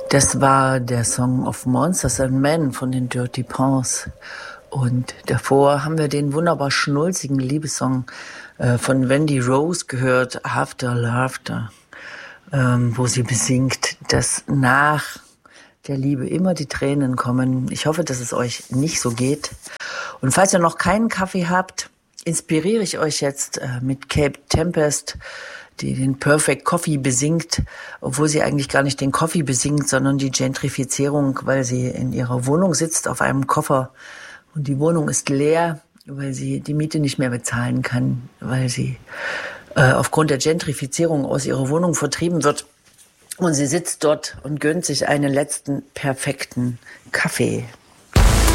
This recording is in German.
Das war der Song of Monsters and Men von den Dirty Paws. Und davor haben wir den wunderbar schnulzigen Liebessong von Wendy Rose gehört, After Laughter, wo sie besingt, dass nach der Liebe immer die Tränen kommen. Ich hoffe, dass es euch nicht so geht. Und falls ihr noch keinen Kaffee habt, inspiriere ich euch jetzt mit Cape Tempest, die den Perfect Coffee besingt, obwohl sie eigentlich gar nicht den Coffee besingt, sondern die Gentrifizierung, weil sie in ihrer Wohnung sitzt auf einem Koffer und die Wohnung ist leer, weil sie die Miete nicht mehr bezahlen kann, weil sie aufgrund der Gentrifizierung aus ihrer Wohnung vertrieben wird. Und sie sitzt dort und gönnt sich einen letzten perfekten Kaffee.